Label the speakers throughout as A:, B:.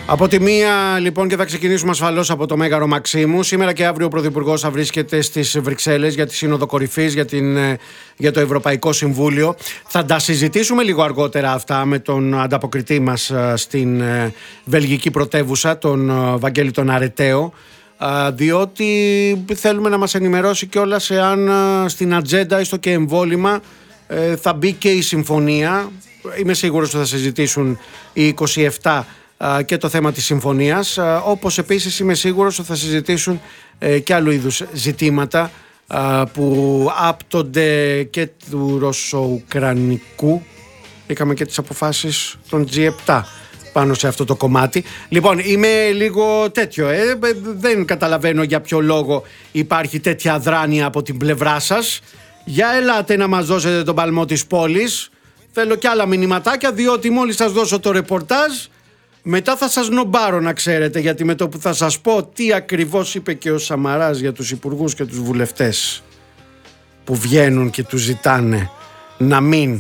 A: Από τη μία, λοιπόν, και θα ξεκινήσουμε ασφαλώς από το Μέγαρο Μαξίμου. Σήμερα και αύριο ο Πρωθυπουργός θα βρίσκεται στις Βρυξέλλες για τη Σύνοδο Κορυφής, για το Ευρωπαϊκό Συμβούλιο. Θα τα συζητήσουμε λίγο αργότερα αυτά με τον ανταποκριτή μας στην βελγική πρωτεύουσα, τον Βαγγέλη τον Αρεταίο, διότι θέλουμε να μας ενημερώσει κιόλας εάν στην ατζέντα, έστω και εμβόλυμα, θα μπει και η συμφωνία. Είμαι σίγουρος ότι θα συζητήσουν οι 27 και το θέμα της συμφωνίας, όπως επίσης είμαι σίγουρος ότι θα συζητήσουν και άλλου είδους ζητήματα που άπτονται και του ρωσο-ουκρανικού. Είχαμε και τις αποφάσεις των G7 πάνω σε αυτό το κομμάτι. Λοιπόν, είμαι λίγο τέτοιο, δεν καταλαβαίνω για ποιο λόγο υπάρχει τέτοια αδράνεια από την πλευρά σας. Για ελάτε να μας δώσετε τον παλμό της πόλης. Θέλω και άλλα μηνυματάκια, διότι μόλις σας δώσω το ρεπορτάζ, μετά θα σας νομπάρω, να ξέρετε, γιατί με το που θα σας πω τι ακριβώς είπε και ο Σαμαράς για τους υπουργούς και τους βουλευτές που βγαίνουν και τους ζητάνε να μην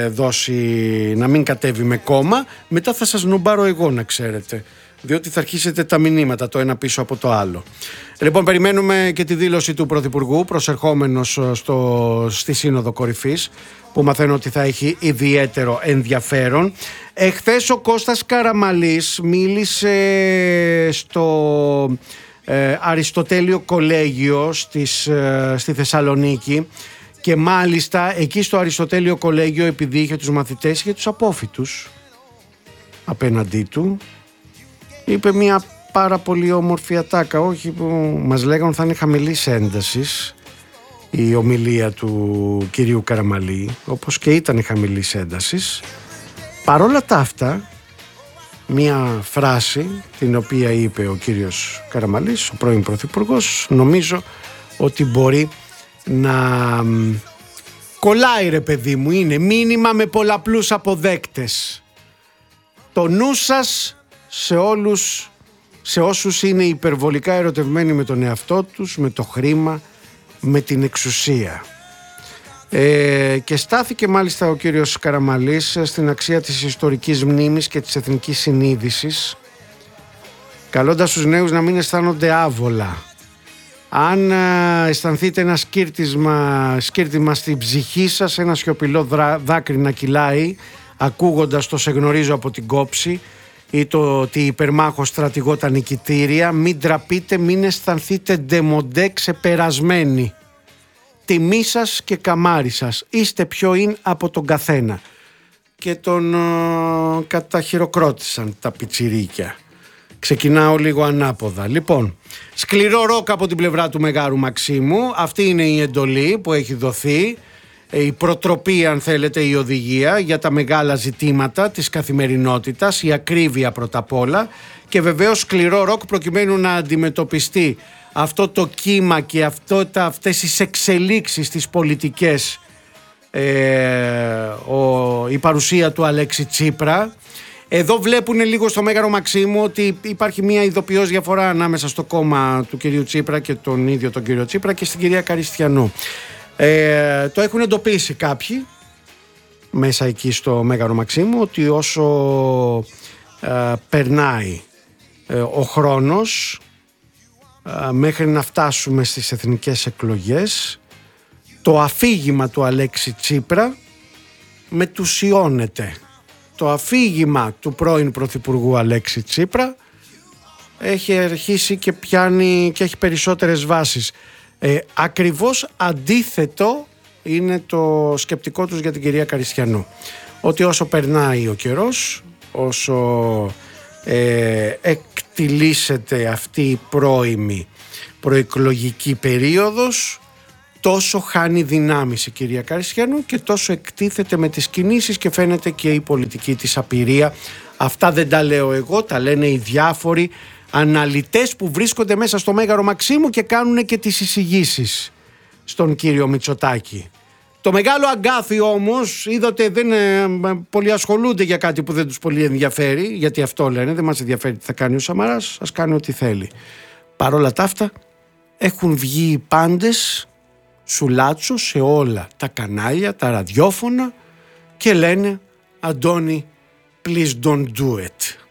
A: να μην κατέβει με κόμμα, μετά θα σας νομπάρω εγώ, να ξέρετε, διότι θα αρχίσετε τα μηνύματα το ένα πίσω από το άλλο. Λοιπόν, περιμένουμε και τη δήλωση του Πρωθυπουργού προσερχόμενος στη Σύνοδο Κορυφής, που μαθαίνω ότι θα έχει ιδιαίτερο ενδιαφέρον. Εχθές ο Κώστας Καραμαλής μίλησε στο Αριστοτέλειο Κολέγιο στη Θεσσαλονίκη, και μάλιστα εκεί στο Αριστοτέλειο Κολέγιο, επειδή είχε τους μαθητές, είχε τους απόφοιτους απέναντί του, είπε μια πάρα πολύ όμορφη ατάκα, όχι που μας λέγανε θα είναι χαμηλής έντασης η ομιλία του κυρίου Καραμαλή, όπως και ήταν χαμηλής έντασης. Παρόλα τα αυτά, μια φράση την οποία είπε ο κύριος Καραμαλής, ο πρώην Πρωθυπουργός, νομίζω ότι μπορεί να κολλάει, ρε παιδί μου, είναι μήνυμα με πολλαπλούς αποδέκτες. Το νου σας σε όσους είναι υπερβολικά ερωτευμένοι με τον εαυτό τους, με το χρήμα, με την εξουσία. Και στάθηκε μάλιστα ο κύριος Καραμαλής στην αξία της ιστορικής μνήμης και της εθνικής συνείδησης, καλώντας τους νέους να μην αισθάνονται άβολα. Αν αισθανθείτε ένα σκύρτημα στην ψυχή σας, ένα σιωπηλό δάκρυ να κυλάει, ακούγοντας το «Σε γνωρίζω από την κόψη» ή το ότι υπερμάχος στρατηγό τα νικητήρια, μην τραπείτε, μην αισθανθείτε ντεμοντέ, ξεπερασμένοι. Τιμή σας και καμάρι σας, είστε πιο in από τον καθένα. Και τον καταχειροκρότησαν τα πιτσιρίκια. Ξεκινάω λίγο ανάποδα. Λοιπόν, σκληρό ροκ από την πλευρά του Μεγάρου Μαξίμου. Αυτή είναι η εντολή που έχει δοθεί, η προτροπή, αν θέλετε, η οδηγία για τα μεγάλα ζητήματα της καθημερινότητας, η ακρίβεια πρώτα απ' όλα, και βεβαίως σκληρό ροκ προκειμένου να αντιμετωπιστεί αυτό το κύμα και αυτές τις εξελίξεις τις πολιτικές, η παρουσία του Αλέξη Τσίπρα. Εδώ βλέπουν λίγο στο Μέγαρο Μαξίμου ότι υπάρχει μια ειδοποιώς διαφορά ανάμεσα στο κόμμα του κυρίου Τσίπρα και τον ίδιο τον κύριο Τσίπρα και στην κυρία Καριστιανού. Το έχουν εντοπίσει κάποιοι μέσα εκεί στο Μέγαρο Μαξίμου, ότι όσο περνάει ο χρόνος μέχρι να φτάσουμε στις εθνικές εκλογές, το αφήγημα του Αλέξη Τσίπρα μετουσιώνεται. Το αφήγημα του πρώην Πρωθυπουργού Αλέξη Τσίπρα έχει αρχίσει και πιάνει και έχει περισσότερες βάσεις. Ακριβώς αντίθετο είναι το σκεπτικό τους για την κυρία Καριστιανού. Ότι όσο περνάει ο καιρός, όσο εκτιλήσεται αυτή η πρώιμη προεκλογική περίοδος, τόσο χάνει δυνάμεις η κυρία Καριστιανού και τόσο εκτίθεται με τις κινήσεις και φαίνεται και η πολιτική της απειρία. Αυτά δεν τα λέω εγώ, τα λένε οι διάφοροι αναλυτές που βρίσκονται μέσα στο Μέγαρο Μαξίμου και κάνουν και τις εισηγήσεις στον κύριο Μητσοτάκη. Το μεγάλο αγκάθι όμως, είδατε, δεν πολλοί ασχολούνται για κάτι που δεν τους πολύ ενδιαφέρει, γιατί αυτό λένε, δεν μας ενδιαφέρει τι θα κάνει ο Σαμαράς, ας κάνει ό,τι θέλει. Παρόλα τα αυτά έχουν βγει οι πάντες σουλάτσο σε όλα τα κανάλια, τα ραδιόφωνα, και λένε «Αντώνη, please don't do it».